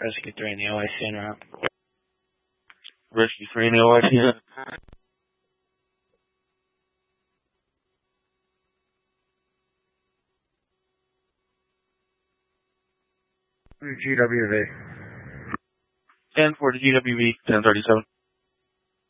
Rescue 3 in the OIC en route. Rescue 3 in the OIC. GWV. 10 for the GWV, 1037.